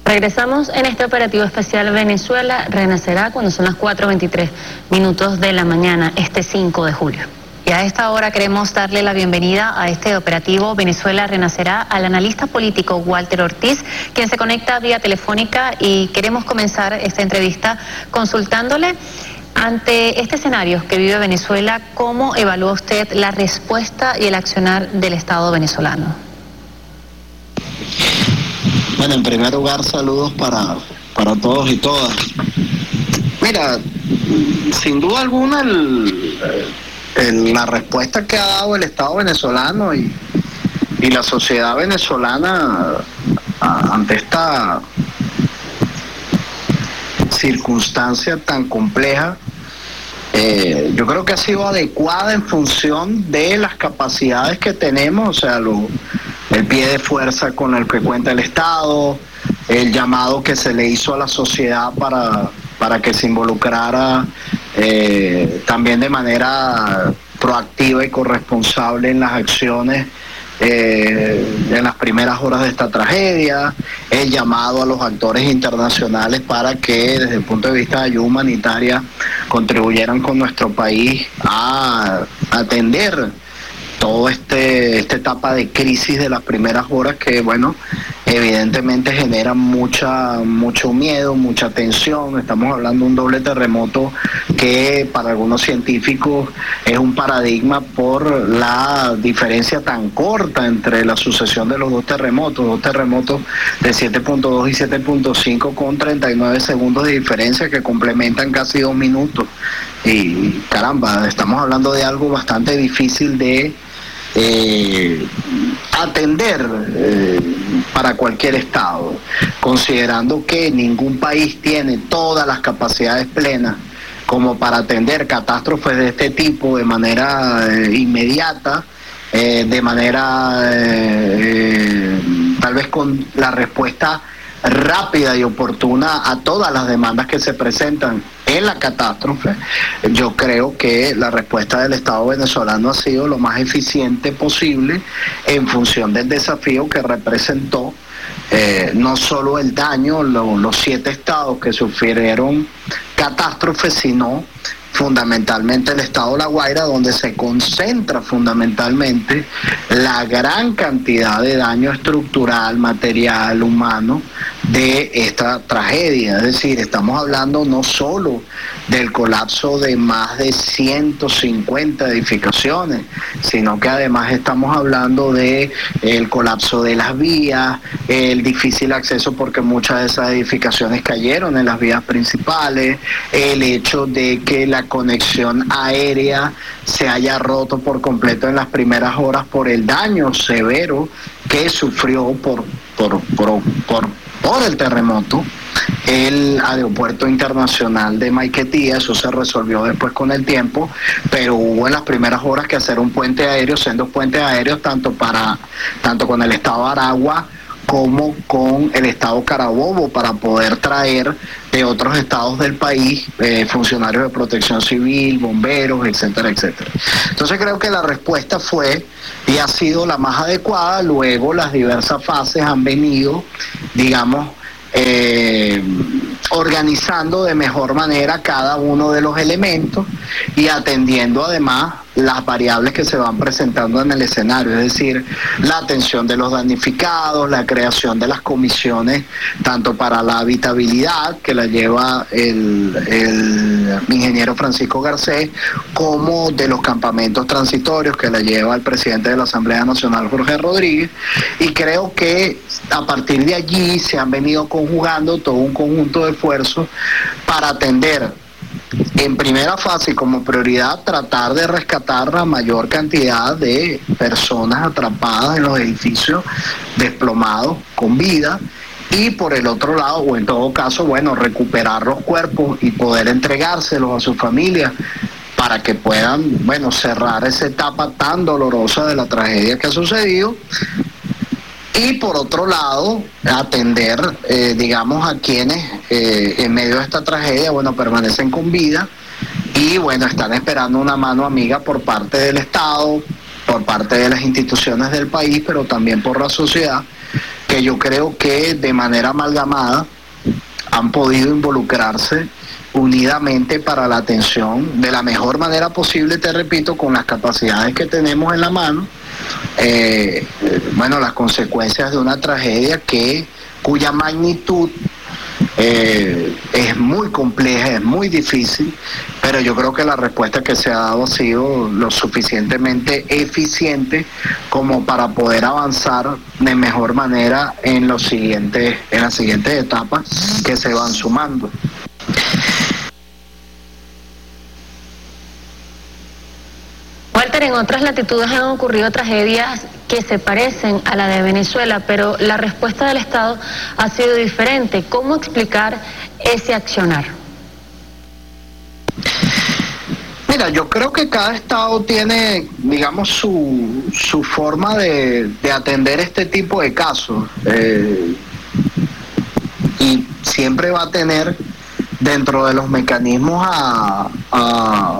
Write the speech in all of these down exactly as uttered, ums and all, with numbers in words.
Regresamos en este operativo especial Venezuela Renacerá cuando son las cuatro veintitrés minutos de la mañana, este cinco de julio. Y a esta hora queremos darle la bienvenida a este operativo Venezuela Renacerá al analista político Walter Ortiz, quien se conecta vía telefónica, y queremos comenzar esta entrevista consultándole, ante este escenario que vive Venezuela, ¿cómo evalúa usted la respuesta y el accionar del Estado venezolano? Bueno, en primer lugar, saludos para, para todos y todas. Mira, sin duda alguna el, el, la respuesta que ha dado el Estado venezolano y, y la sociedad venezolana a, ante esta circunstancia tan compleja, eh, yo creo que ha sido adecuada en función de las capacidades que tenemos, o sea, lo, el pie de fuerza con el que cuenta el Estado, el llamado que se le hizo a la sociedad para, para que se involucrara eh, también de manera proactiva y corresponsable en las acciones eh, en las primeras horas de esta tragedia, el llamado a los actores internacionales para que desde el punto de vista de ayuda humanitaria contribuyeran con nuestro país a atender todo este esta etapa de crisis de las primeras horas que, bueno, evidentemente genera mucha mucho miedo, mucha tensión. Estamos hablando de un doble terremoto que para algunos científicos es un paradigma por la diferencia tan corta entre la sucesión de los dos terremotos, dos terremotos de siete punto dos y siete punto cinco con treinta y nueve segundos de diferencia que complementan casi dos minutos. Y caramba, estamos hablando de algo bastante difícil de Eh, atender eh, para cualquier Estado, considerando que ningún país tiene todas las capacidades plenas como para atender catástrofes de este tipo de manera eh, inmediata, eh, de manera eh, eh, tal vez con la respuesta rápida y oportuna a todas las demandas que se presentan en la catástrofe. Yo creo que la respuesta del Estado venezolano ha sido lo más eficiente posible en función del desafío que representó eh, no solo el daño, lo, los siete estados que sufrieron catástrofes, sino fundamentalmente el estado de La Guaira, donde se concentra fundamentalmente la gran cantidad de daño estructural, material, humano de esta tragedia. Es decir, estamos hablando no solo del colapso de más de ciento cincuenta edificaciones, sino que además estamos hablando de el colapso de las vías, el difícil acceso porque muchas de esas edificaciones cayeron en las vías principales, el hecho de que la conexión aérea se haya roto por completo en las primeras horas por el daño severo que sufrió por por por por, por el terremoto el aeropuerto internacional de Maiquetía. Eso se resolvió después con el tiempo, pero hubo en las primeras horas que hacer un puente aéreo, sendos puentes aéreos tanto para tanto con el estado de Aragua como con el estado Carabobo, para poder traer de otros estados del país eh, funcionarios de protección civil, bomberos, etcétera, etcétera. Entonces creo que la respuesta fue y ha sido la más adecuada. Luego las diversas fases han venido, digamos, eh, organizando de mejor manera cada uno de los elementos y atendiendo además las variables que se van presentando en el escenario, es decir, la atención de los damnificados, la creación de las comisiones, tanto para la habitabilidad, que la lleva el, el ingeniero Francisco Garcés, como de los campamentos transitorios, que la lleva el presidente de la Asamblea Nacional, Jorge Rodríguez, y creo que a partir de allí se han venido conjugando todo un conjunto de esfuerzos para atender en primera fase y como prioridad tratar de rescatar la mayor cantidad de personas atrapadas en los edificios desplomados con vida, y por el otro lado, o en todo caso, bueno, recuperar los cuerpos y poder entregárselos a sus familias para que puedan, bueno, cerrar esa etapa tan dolorosa de la tragedia que ha sucedido. Y por otro lado, atender, eh, digamos, a quienes eh, en medio de esta tragedia, bueno, permanecen con vida y, bueno, están esperando una mano amiga por parte del Estado, por parte de las instituciones del país, pero también por la sociedad, que que yo creo que de manera amalgamada han podido involucrarse unidamente para la atención de la mejor manera posible, te repito, con las capacidades que tenemos en la mano, eh, bueno, las consecuencias de una tragedia que cuya magnitud eh, es muy compleja, es muy difícil, pero yo creo que la respuesta que se ha dado ha sido lo suficientemente eficiente como para poder avanzar de mejor manera en los siguientes, en las siguientes etapas que se van sumando. Walter, en otras latitudes han ocurrido tragedias que se parecen a la de Venezuela, pero la respuesta del Estado ha sido diferente. ¿Cómo explicar ese accionar? Mira, yo creo que cada estado tiene, digamos, su, su forma de, de atender este tipo de casos. Eh, y siempre va a tener dentro de los mecanismos a... a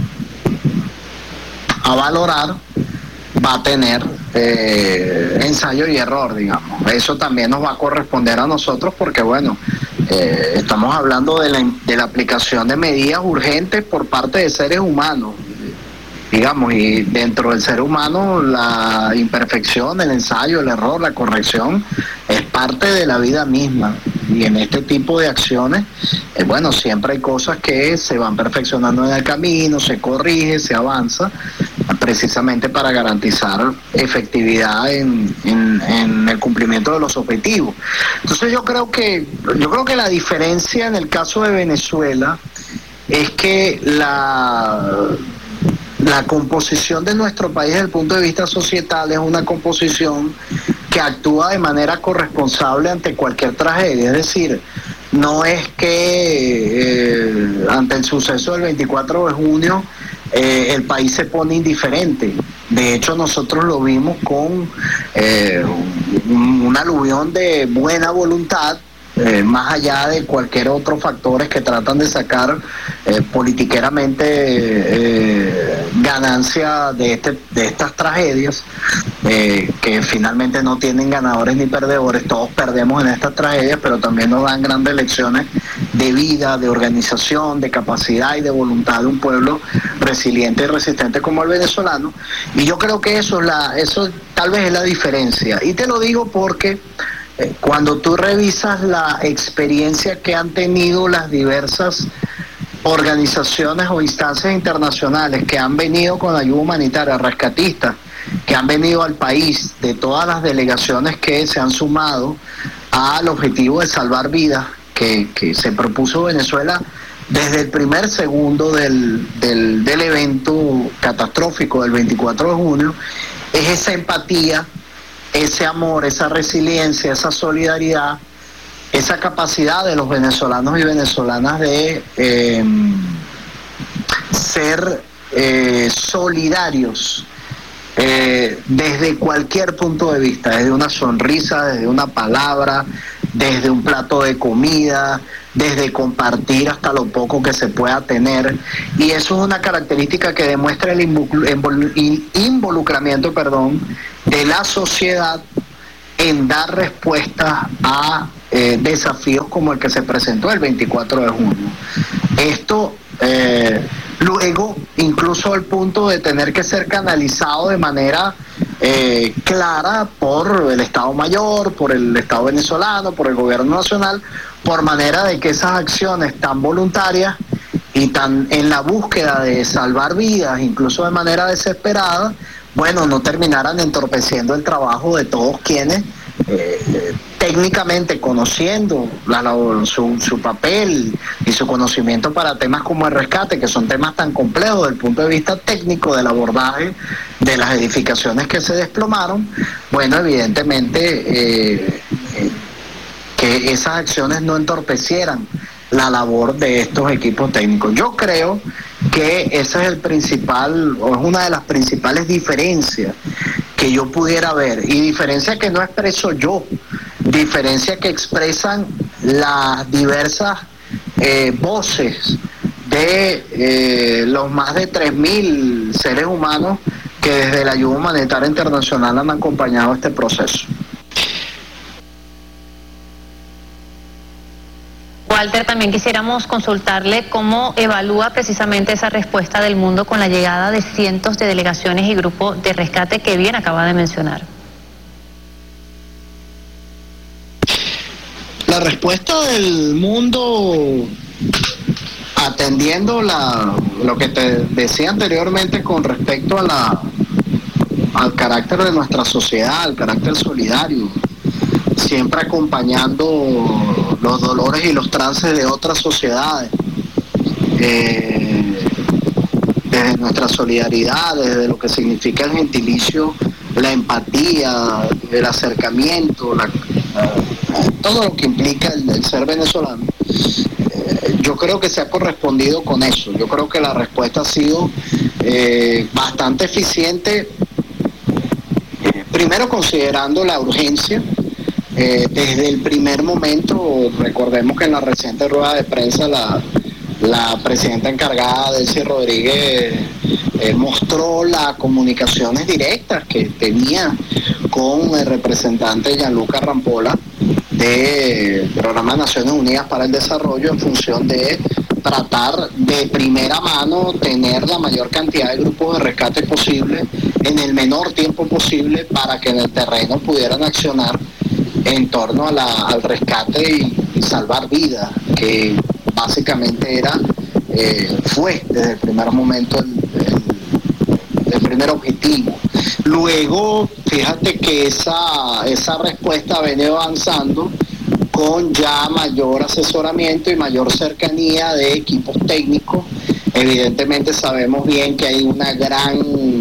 a valorar, va a tener eh, ensayo y error, digamos. Eso también nos va a corresponder a nosotros porque, bueno, eh, estamos hablando de la, de la aplicación de medidas urgentes por parte de seres humanos, digamos, y dentro del ser humano la imperfección, el ensayo, el error, la corrección es parte de la vida misma. Y en este tipo de acciones, eh, bueno, siempre hay cosas que se van perfeccionando en el camino, se corrige, se avanza, precisamente para garantizar efectividad en, en, en el cumplimiento de los objetivos. Entonces yo creo que, yo creo que la diferencia en el caso de Venezuela es que la... La composición de nuestro país desde el punto de vista societal es una composición que actúa de manera corresponsable ante cualquier tragedia. Es decir, no es que eh, ante el suceso del veinticuatro de junio eh, el país se pone indiferente. De hecho, nosotros lo vimos con eh, un, un aluvión de buena voluntad, Eh, más allá de cualquier otro factores que tratan de sacar eh, politiqueramente eh, ganancia de, este, de estas tragedias, eh, que finalmente no tienen ganadores ni perdedores. Todos perdemos en estas tragedias, pero también nos dan grandes lecciones de vida, de organización, de capacidad y de voluntad de un pueblo resiliente y resistente como el venezolano. Y yo creo que eso es la, eso tal vez es la diferencia. Y te lo digo porque cuando tú revisas la experiencia que han tenido las diversas organizaciones o instancias internacionales que han venido con ayuda humanitaria, rescatistas, que han venido al país, de todas las delegaciones que se han sumado al objetivo de salvar vidas que, que se propuso Venezuela desde el primer segundo del, del, del evento catastrófico del veinticuatro de junio, es esa empatía, ese amor, esa resiliencia, esa solidaridad, esa capacidad de los venezolanos y venezolanas de eh, ser eh, solidarios eh, desde cualquier punto de vista, desde una sonrisa, desde una palabra, desde un plato de comida, desde compartir hasta lo poco que se pueda tener. Y eso es una característica que demuestra el involucramiento, perdón, de la sociedad en dar respuesta a eh, desafíos como el que se presentó el veinticuatro de junio. Esto eh, luego, incluso al punto de tener que ser canalizado de manera eh, clara por el Estado Mayor, por el Estado venezolano, por el gobierno nacional, por manera de que esas acciones tan voluntarias y tan en la búsqueda de salvar vidas, incluso de manera desesperada, bueno, no terminaran entorpeciendo el trabajo de todos quienes eh, técnicamente conociendo la, la, su, su papel y su conocimiento para temas como el rescate, que son temas tan complejos desde el punto de vista técnico del abordaje de las edificaciones que se desplomaron, bueno, evidentemente eh, eh, que esas acciones no entorpecieran la labor de estos equipos técnicos. Yo creo que ese es el principal, o es una de las principales diferencias que yo pudiera ver, y diferencia que no expreso yo, diferencia que expresan las diversas eh, voces de eh, los más de tres mil seres humanos que desde la ayuda humanitaria internacional han acompañado este proceso. Walter, también quisiéramos consultarle cómo evalúa precisamente esa respuesta del mundo con la llegada de cientos de delegaciones y grupos de rescate que bien acaba de mencionar. La respuesta del mundo, atendiendo la, lo que te decía anteriormente con respecto a la, al carácter de nuestra sociedad, al carácter solidario, siempre acompañando los dolores y los trances de otras sociedades, eh, desde nuestra solidaridad, desde lo que significa el gentilicio, la empatía, el acercamiento, la, todo lo que implica el, el ser venezolano. Eh, yo creo que se ha correspondido con eso. Yo creo que la respuesta ha sido eh, bastante eficiente, eh, primero considerando la urgencia. Eh, desde el primer momento, recordemos que en la reciente rueda de prensa la, la presidenta encargada, Delcy Rodríguez, eh, mostró las comunicaciones directas que tenía con el representante Gianluca Rampolla del Programa de Naciones Unidas para el Desarrollo, en función de tratar de primera mano tener la mayor cantidad de grupos de rescate posible en el menor tiempo posible, para que en el terreno pudieran accionar en torno a la, al rescate y, y salvar vidas, que básicamente era eh, fue desde el primer momento el, el, el primer objetivo. Luego, fíjate que esa, esa respuesta ha venido avanzando con ya mayor asesoramiento y mayor cercanía de equipos técnicos. Evidentemente sabemos bien que hay una gran,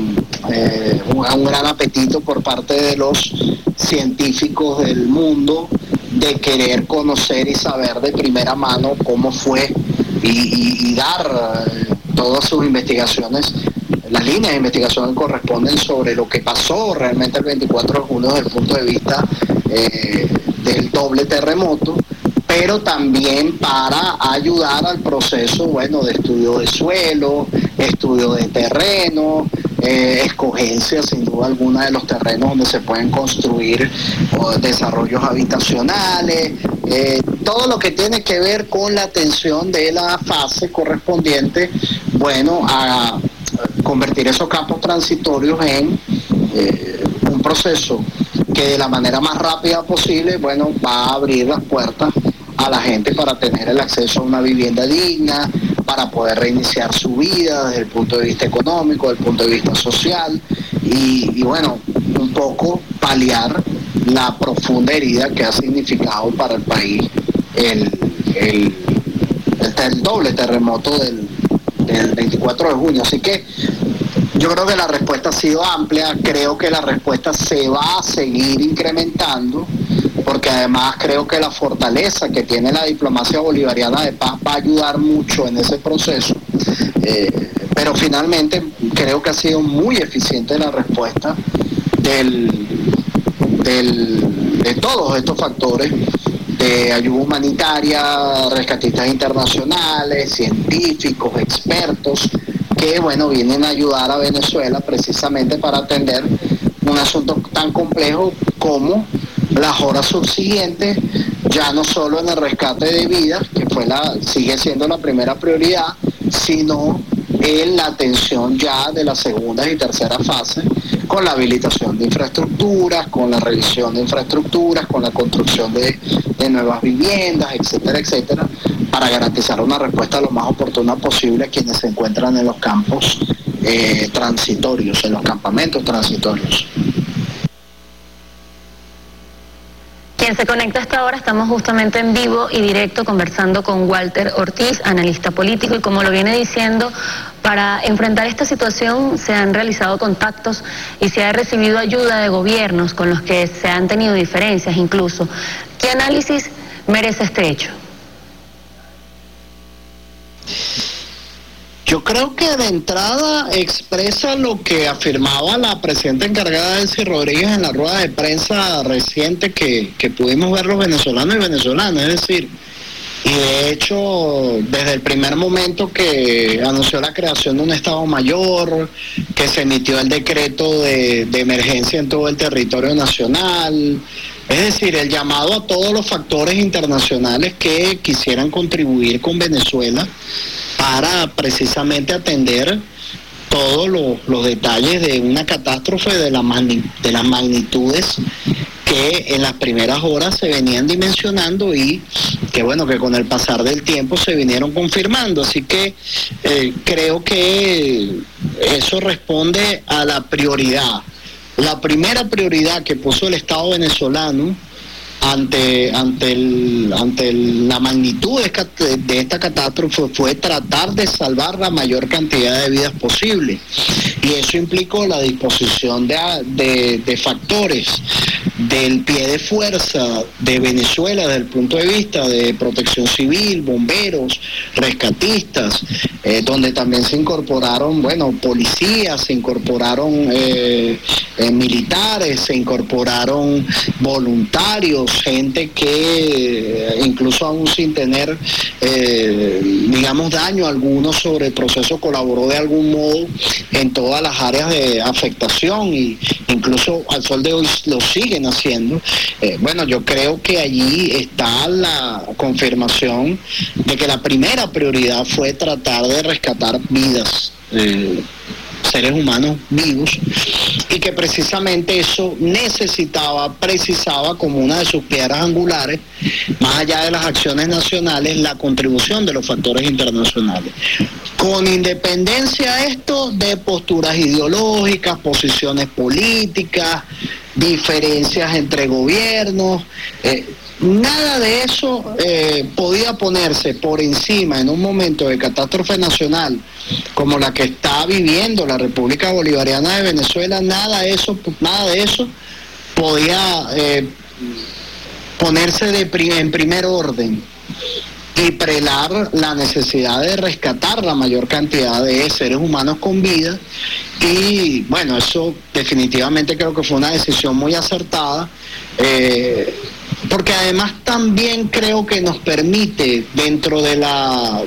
eh, un, un gran apetito por parte de los científicos del mundo de querer conocer y saber de primera mano cómo fue y, y, y dar eh, todas sus investigaciones, las líneas de investigación que corresponden sobre lo que pasó realmente el veinticuatro de junio desde el punto de vista eh, del doble terremoto, pero también para ayudar al proceso, bueno, de estudio de suelo, estudio de terreno, eh, escogencia sin duda alguna de los terrenos donde se pueden construir o, desarrollos habitacionales, eh, todo lo que tiene que ver con la atención de la fase correspondiente, bueno, a convertir esos campos transitorios en eh, un proceso que de la manera más rápida posible, bueno, va a abrir las puertas a la gente para tener el acceso a una vivienda digna, para poder reiniciar su vida desde el punto de vista económico, desde el punto de vista social, y, y bueno, un poco paliar la profunda herida que ha significado para el país el, el, el, el doble terremoto del, del veinticuatro de junio. Así que yo creo que la respuesta ha sido amplia, creo que la respuesta se va a seguir incrementando, porque además creo que la fortaleza que tiene la diplomacia bolivariana de paz va a ayudar mucho en ese proceso, eh, pero finalmente creo que ha sido muy eficiente la respuesta del, del, de todos estos factores, de ayuda humanitaria, rescatistas internacionales, científicos, expertos, que bueno, vienen a ayudar a Venezuela precisamente para atender un asunto tan complejo como las horas subsiguientes, ya no solo en el rescate de vidas, que fue la, sigue siendo la primera prioridad, sino en la atención ya de las segundas y terceras fases, con la habilitación de infraestructuras, con la revisión de infraestructuras, con la construcción de, de nuevas viviendas, etcétera, etcétera, para garantizar una respuesta lo más oportuna posible a quienes se encuentran en los campos eh, transitorios, en los campamentos transitorios. Quien se conecta hasta ahora, estamos justamente en vivo y directo conversando con Walter Ortiz, analista político, y como lo viene diciendo, para enfrentar esta situación se han realizado contactos y se ha recibido ayuda de gobiernos con los que se han tenido diferencias incluso. ¿Qué análisis merece este hecho? Yo creo que de entrada expresa lo que afirmaba la presidenta encargada Delcy Rodríguez en la rueda de prensa reciente que, que pudimos ver los venezolanos y venezolanas, es decir, y de hecho desde el primer momento que anunció la creación de un Estado Mayor, que se emitió el decreto de, de emergencia en todo el territorio nacional, Es decir, el llamado a todos los factores internacionales que quisieran contribuir con Venezuela para precisamente atender todos los, los detalles de una catástrofe de, la magni, de las magnitudes que en las primeras horas se venían dimensionando y que bueno, que con el pasar del tiempo se vinieron confirmando. Así que eh, creo que eso responde a la prioridad. La primera prioridad que puso el Estado venezolano ante ante el, ante el, la magnitud de, de esta catástrofe fue tratar de salvar la mayor cantidad de vidas posible, y eso implicó la disposición de, de, de factores del pie de fuerza de Venezuela desde el punto de vista de protección civil, bomberos, rescatistas, eh, donde también se incorporaron, bueno, policías, se incorporaron eh, eh, militares, se incorporaron voluntarios, gente que eh, incluso aún sin tener, eh, digamos, daño alguno sobre el proceso, colaboró de algún modo en todas las áreas de afectación, y incluso al sol de hoy lo siguen haciendo. Eh, bueno, yo creo que allí está la confirmación de que la primera prioridad fue tratar de rescatar vidas, eh, seres humanos vivos, y que precisamente eso necesitaba, precisaba como una de sus piedras angulares, más allá de las acciones nacionales, la contribución de los factores internacionales. Con independencia a esto de posturas ideológicas, posiciones políticas, diferencias entre gobiernos, eh, nada de eso eh, podía ponerse por encima en un momento de catástrofe nacional como la que está viviendo la República Bolivariana de Venezuela. Nada de eso, nada de eso podía eh, ponerse de prim- en primer orden y prelar la necesidad de rescatar la mayor cantidad de seres humanos con vida. Y bueno, eso definitivamente creo que fue una decisión muy acertada, eh, porque además también creo que nos permite, dentro de la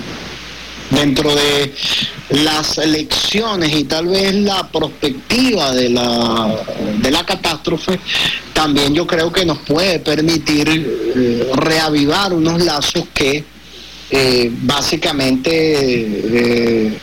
dentro de las elecciones y tal vez la perspectiva de la de la catástrofe, también yo creo que nos puede permitir eh, reavivar unos lazos que eh, básicamente eh,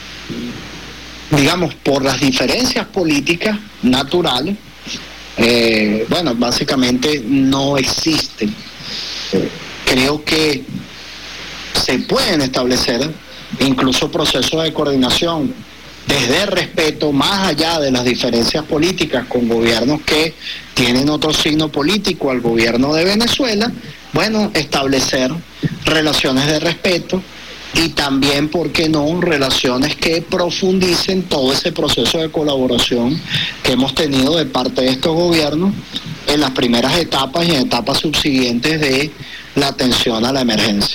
digamos, por las diferencias políticas naturales, eh, bueno, básicamente no existen. Eh, creo que se pueden establecer incluso procesos de coordinación desde el respeto, más allá de las diferencias políticas, con gobiernos que tienen otro signo político al gobierno de Venezuela. Bueno, establecer relaciones de respeto y también, ¿por qué no?, relaciones que profundicen todo ese proceso de colaboración que hemos tenido de parte de estos gobiernos en las primeras etapas y en etapas subsiguientes de la atención a la emergencia.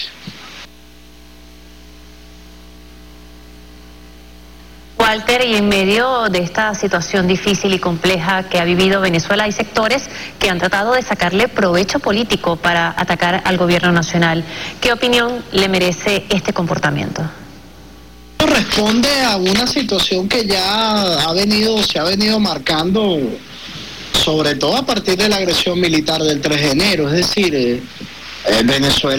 Walter, y en medio de esta situación difícil y compleja que ha vivido Venezuela, hay sectores que han tratado de sacarle provecho político para atacar al gobierno nacional. ¿Qué opinión le merece este comportamiento? Responde a una situación que ya ha venido, se ha venido marcando, sobre todo a partir de la agresión militar del tres de enero, es decir, eh, eh, Venezuela